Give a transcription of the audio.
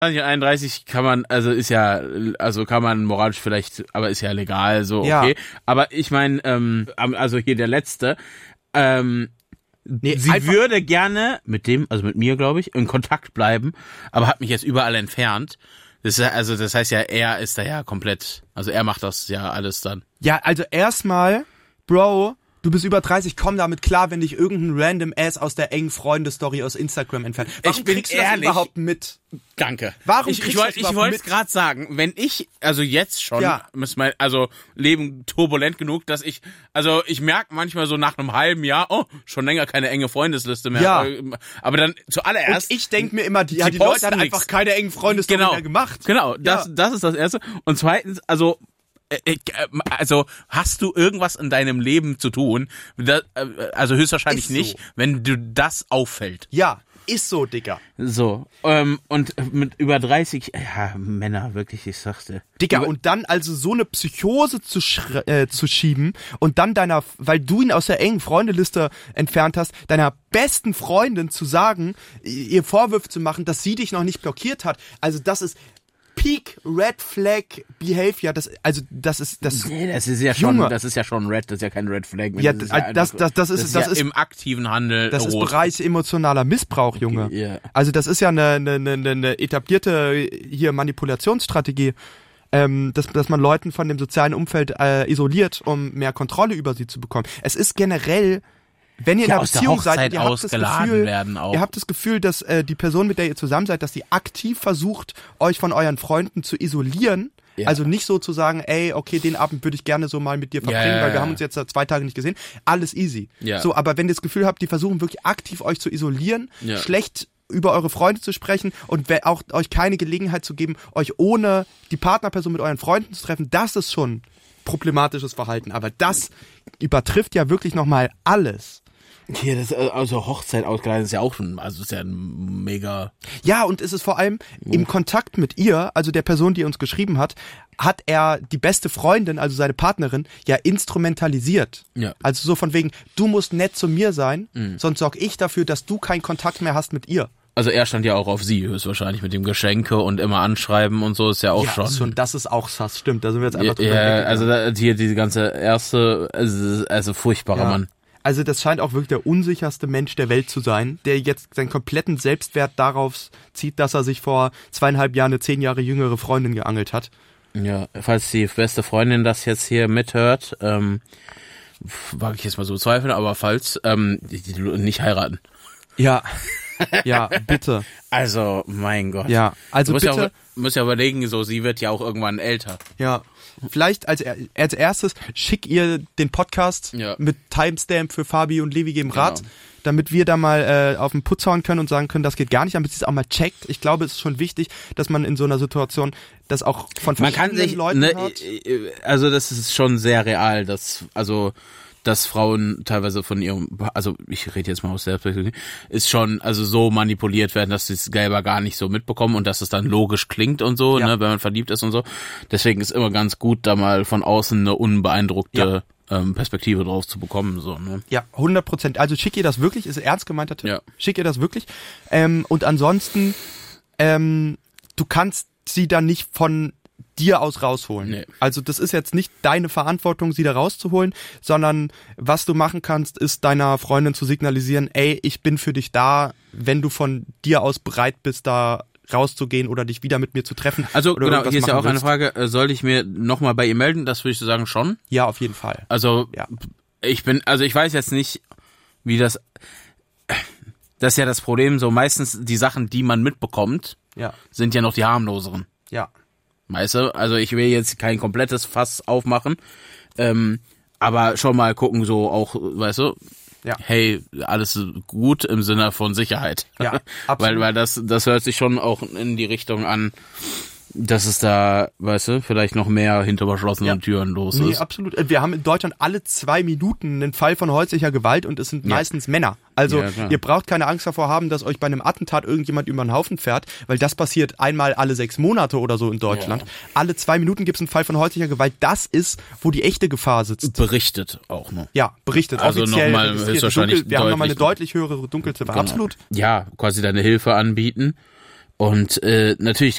2031 kann man, kann man moralisch vielleicht, aber ist ja legal, so, okay. Ja. Aber ich meine, also hier der Letzte, sie würde gerne mit mir, glaube ich, in Kontakt bleiben, aber hat mich jetzt überall entfernt. Das heißt ja, er ist da ja komplett, also er macht das ja alles dann. Ja, also erstmal, Bro, du bist über 30, komm damit klar, wenn dich irgendein random Ass aus der engen Freunde-Story aus Instagram entfernt. Warum kriegst du das überhaupt mit? Danke. Warum ich wollte es gerade sagen, wenn ich, also jetzt schon, Leben turbulent genug, dass ich merke manchmal so nach einem halben Jahr, schon länger keine enge Freundesliste mehr. Ja. Aber dann zuallererst. Und ich denke mir immer, die Leute haben einfach keine engen Freundestory mehr gemacht. Genau, das ist das Erste. Und zweitens, also hast du irgendwas in deinem Leben zu tun? Also höchstwahrscheinlich nicht, wenn du das auffällt. Ja, ist so, Digga. So, und mit über 30, ja, Männer, wirklich, ich sagte. Digga, und dann also so eine Psychose zu schieben und dann weil du ihn aus der engen Freundeliste entfernt hast, deiner besten Freundin zu sagen, ihr Vorwürfe zu machen, dass sie dich noch nicht blockiert hat. Also das ist Peak Red Flag Behavior, das ist Nee, das ist ja schon Red, das ist ja kein Red Flag. Ja, das ist im aktiven Handel. Das ist Bereich emotionaler Missbrauch, Junge. Okay, yeah. Also das ist ja eine etablierte hier Manipulationsstrategie, dass man Leuten von dem sozialen Umfeld isoliert, um mehr Kontrolle über sie zu bekommen. Es ist generell, wenn ihr in einer Beziehung seid, ihr habt das Gefühl, dass die Person, mit der ihr zusammen seid, dass sie aktiv versucht, euch von euren Freunden zu isolieren. Ja. Also nicht so zu sagen, ey, okay, den Abend würde ich gerne so mal mit dir verbringen, weil wir haben uns jetzt 2 Tage nicht gesehen. Alles easy. Ja. So, aber wenn ihr das Gefühl habt, die versuchen wirklich aktiv euch zu isolieren, schlecht über eure Freunde zu sprechen und auch euch keine Gelegenheit zu geben, euch ohne die Partnerperson mit euren Freunden zu treffen, das ist schon problematisches Verhalten. Aber das übertrifft ja wirklich nochmal alles. Hier, Hochzeit ausgeladen ist ja auch schon, also ist ja ein mega... Ja, und es ist vor allem im Kontakt mit ihr, also der Person, die uns geschrieben hat er die beste Freundin, also seine Partnerin, ja instrumentalisiert. Ja. Also so von wegen, du musst nett zu mir sein, sonst sorge ich dafür, dass du keinen Kontakt mehr hast mit ihr. Also er stand ja auch auf sie, höchstwahrscheinlich mit dem Geschenke und immer anschreiben und so, ist ja auch schon. Das ist auch sass, stimmt, da sind wir jetzt einfach drüber weg. Also hier diese ganze erste, also furchtbarer Mann. Also das scheint auch wirklich der unsicherste Mensch der Welt zu sein, der jetzt seinen kompletten Selbstwert darauf zieht, dass er sich vor 2,5 Jahren eine 10 Jahre jüngere Freundin geangelt hat. Ja, falls die beste Freundin das jetzt hier mithört, wage ich jetzt mal so zweifeln, aber falls, die nicht heiraten. Ja, ja, bitte. Also, mein Gott. Ja, also bitte. Muss ja überlegen, so, sie wird ja auch irgendwann älter. Ja. Vielleicht als erstes schick ihr den Podcast mit Timestamp für Fabi und Levi geben Rat, damit wir da mal auf den Putz hauen können und sagen können, das geht gar nicht, damit sie es auch mal checkt. Ich glaube, es ist schon wichtig, dass man in so einer Situation das auch von verschiedenen Leuten hört. Also das ist schon sehr real, dass Frauen teilweise von ihrem, also ich rede jetzt mal aus Selbstperspektive, ist schon also so manipuliert werden, dass sie es selber gar nicht so mitbekommen und dass es dann logisch klingt und so, ne, wenn man verliebt ist und so. Deswegen ist immer ganz gut, da mal von außen eine unbeeindruckte Perspektive drauf zu bekommen. So, ne? Ja, 100%. Also schick ihr das wirklich, ist ernst gemeinter Tipp. Ja. Schick ihr das wirklich. Und ansonsten, du kannst sie dann nicht von dir aus rausholen. Nee. Also das ist jetzt nicht deine Verantwortung, sie da rauszuholen, sondern was du machen kannst, ist deiner Freundin zu signalisieren, ey, ich bin für dich da, wenn du von dir aus bereit bist, da rauszugehen oder dich wieder mit mir zu treffen. Also genau, hier ist ja auch eine Frage, soll ich mir nochmal bei ihr melden? Das würde ich so sagen, schon. Ja, auf jeden Fall. Also ich weiß jetzt nicht, wie das ist ja das Problem, so meistens die Sachen, die man mitbekommt, sind ja noch die harmloseren. Ja. Weißt du, also ich will jetzt kein komplettes Fass aufmachen, aber schon mal gucken, so auch, weißt du, hey, alles gut im Sinne von Sicherheit. Ja, absolut. weil das hört sich schon auch in die Richtung an, dass es da, weißt du, vielleicht noch mehr hinter verschlossenen Türen los ist. Nee, absolut. Wir haben in Deutschland alle 2 Minuten einen Fall von häuslicher Gewalt und es sind meistens Männer. Also ihr braucht keine Angst davor haben, dass euch bei einem Attentat irgendjemand über den Haufen fährt, weil das passiert einmal alle 6 Monate oder so in Deutschland. Ja. Alle 2 Minuten gibt es einen Fall von häuslicher Gewalt. Das ist, wo die echte Gefahr sitzt. Berichtet auch noch. Ja, berichtet. Also nochmal höchstwahrscheinlich wir haben nochmal eine deutlich höhere Dunkelziffer. Genau. Absolut. Ja, quasi deine Hilfe anbieten. Und natürlich